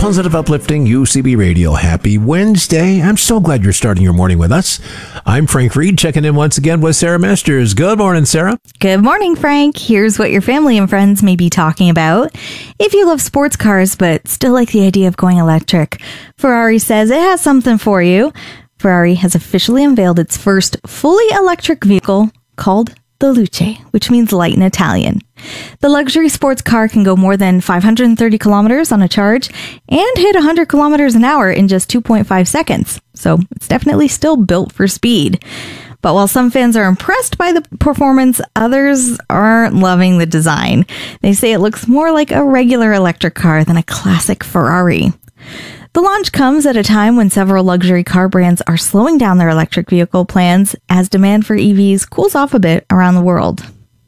Positive, uplifting UCB Radio. Happy Wednesday. I'm so glad you're starting your morning with us. I'm Frank Reed, checking in once again with Sarah Masters. Good morning, Sarah. Good morning, Frank. Here's what your family and friends may be talking about. If you love sports cars but still like the idea of going electric, Ferrari says it has something for you. Ferrari has officially unveiled its first fully electric vehicle called the Luce, which means light in Italian. The luxury sports car can go more than 530 kilometers on a charge and hit 100 kilometers an hour in just 2.5 seconds. So it's definitely still built for speed. But while some fans are impressed by the performance, others aren't loving the design. They say it looks more like a regular electric car than a classic Ferrari. The launch comes at a time when several luxury car brands are slowing down their electric vehicle plans as demand for EVs cools off a bit around the world.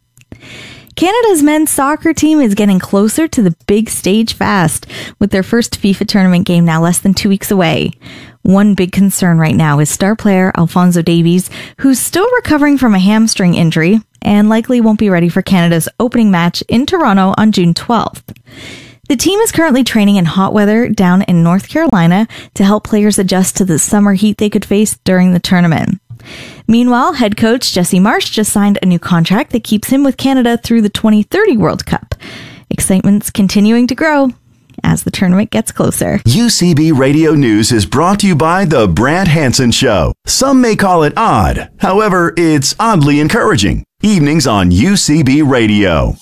Canada's men's soccer team is getting closer to the big stage fast, with their first FIFA tournament game now less than 2 weeks away. One big concern right now is star player Alphonso Davies, who's still recovering from a hamstring injury and likely won't be ready for Canada's opening match in Toronto on June 12th. The team is currently training in hot weather down in North Carolina to help players adjust to the summer heat they could face during the tournament. Meanwhile, head coach Jesse Marsch just signed a new contract that keeps him with Canada through the 2030 World Cup. Excitement's continuing to grow as the tournament gets closer. UCB Radio News is brought to you by The Brad Hanson Show. Some may call it odd. However, it's oddly encouraging. Evenings on UCB Radio.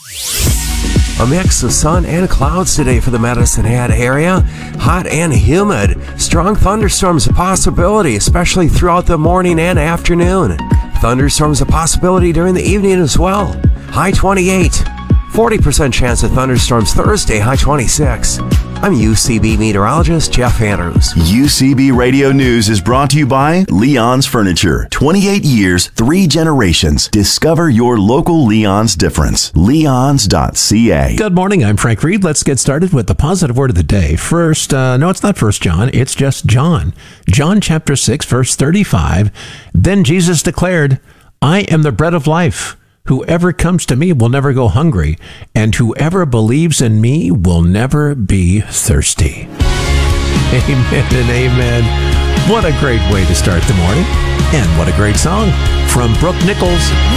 A mix of sun and clouds today for the Medicine Hat area. Hot and humid. Strong thunderstorms a possibility, especially throughout the morning and afternoon. Thunderstorms a possibility during the evening as well. High 28. 40% chance of thunderstorms Thursday, high 26. I'm UCB meteorologist Jeff Andrews. UCB Radio News is brought to you by Leon's Furniture. 28 years, 3 generations. Discover your local Leon's difference. Leons.ca. Good morning. I'm Frank Reed. Let's get started with the positive word of the day. First, no, it's not First John. It's just John. John chapter 6, verse 35. Then Jesus declared, I am the bread of life. Whoever comes to me will never go hungry, and whoever believes in me will never be thirsty. Amen and amen. What a great way to start the morning, and what a great song from Brooke Nichols.